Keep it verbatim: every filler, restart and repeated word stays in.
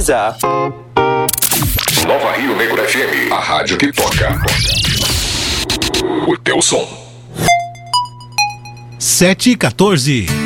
pesquisar. Nova Rio Negro F M, a rádio que toca o teu som. sete e quatorze.